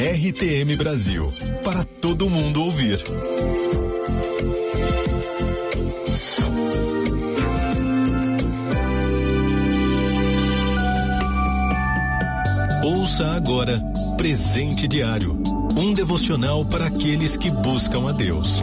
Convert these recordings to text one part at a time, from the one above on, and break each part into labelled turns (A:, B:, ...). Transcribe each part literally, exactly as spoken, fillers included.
A: R T M Brasil, para todo mundo ouvir. Ouça agora Presente Diário, um devocional para aqueles que buscam a Deus.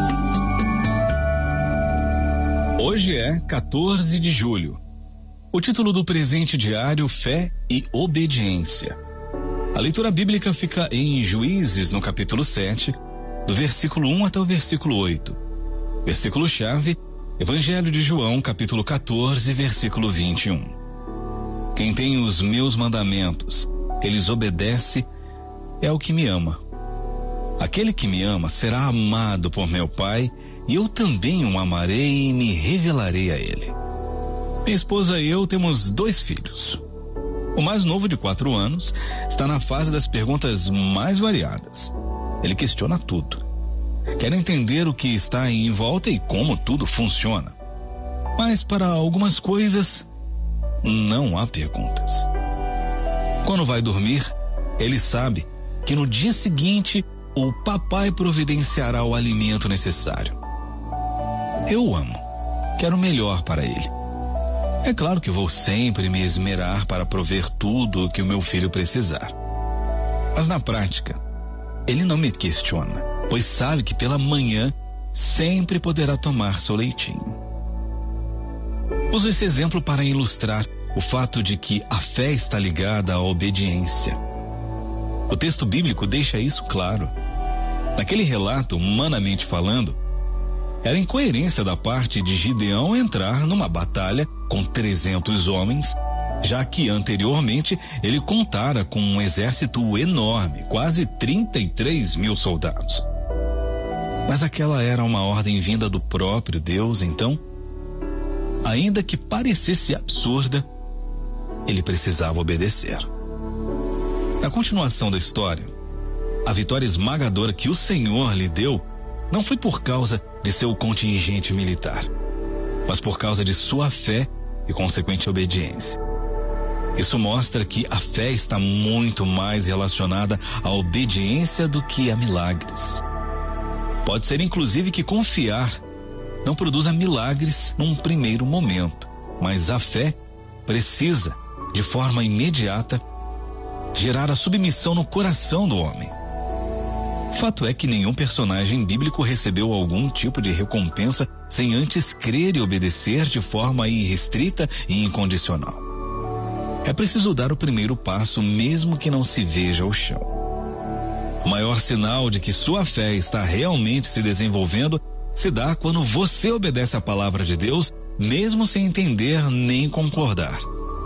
B: Hoje é quatorze de julho. O título do Presente Diário: Fé e Obediência. A leitura bíblica fica em Juízes, no capítulo sete, do versículo um até o versículo oito. Versículo-chave: Evangelho de João, capítulo quatorze, versículo vinte e um. Quem tem os meus mandamentos, eles obedece, é o que me ama. Aquele que me ama será amado por meu Pai, e eu também o amarei e me revelarei a ele. Minha esposa e eu temos dois filhos. O mais novo, de quatro anos, está na fase das perguntas mais variadas. Ele questiona tudo. Quer entender o que está em volta e como tudo funciona. Mas para algumas coisas, não há perguntas. Quando vai dormir, ele sabe que no dia seguinte o papai providenciará o alimento necessário. Eu o amo, quero o melhor para ele. É claro que vou sempre me esmerar para prover tudo o que o meu filho precisar. Mas na prática, ele não me questiona, pois sabe que pela manhã sempre poderá tomar seu leitinho. Uso esse exemplo para ilustrar o fato de que a fé está ligada à obediência. O texto bíblico deixa isso claro. Naquele relato, humanamente falando, era incoerência da parte de Gideão entrar numa batalha com trezentos homens, já que anteriormente ele contara com um exército enorme, quase trinta e três mil soldados. Mas aquela era uma ordem vinda do próprio Deus, então, ainda que parecesse absurda, ele precisava obedecer. Na continuação da história, a vitória esmagadora que o Senhor lhe deu não foi por causa de seu contingente militar, mas por causa de sua fé e consequente obediência. Isso mostra que a fé está muito mais relacionada à obediência do que a milagres. Pode ser inclusive que confiar não produza milagres num primeiro momento, mas a fé precisa, de forma imediata, gerar a submissão no coração do homem. Fato é que nenhum personagem bíblico recebeu algum tipo de recompensa sem antes crer e obedecer de forma irrestrita e incondicional. É preciso dar o primeiro passo, mesmo que não se veja o chão. O maior sinal de que sua fé está realmente se desenvolvendo se dá quando você obedece à palavra de Deus, mesmo sem entender nem concordar.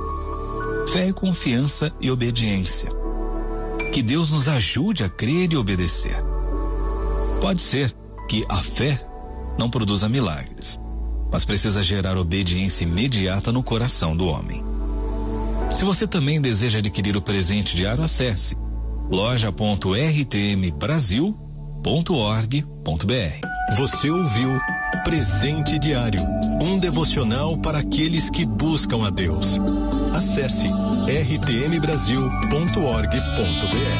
B: Fé é confiança e obediência. Que Deus nos ajude a crer e obedecer. Pode ser que a fé não produza milagres, mas precisa gerar obediência imediata no coração do homem. Se você também deseja adquirir o presente diário, acesse loja ponto r t m brasil ponto org ponto b r.
A: Você ouviu Presente Diário, um devocional para aqueles que buscam a Deus. Acesse r t m brasil ponto org ponto b r.